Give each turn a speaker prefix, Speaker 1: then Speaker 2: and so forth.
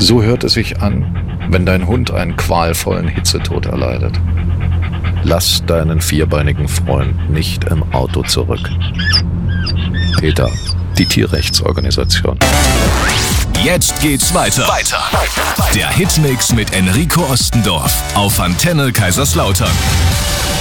Speaker 1: So hört es sich an, wenn dein Hund einen qualvollen Hitzetod erleidet. Lass deinen vierbeinigen Freund nicht im Auto zurück. PETA, die Tierrechtsorganisation.
Speaker 2: Jetzt geht's weiter. Der Hitmix mit Enrico Ostendorf auf Antenne Kaiserslautern.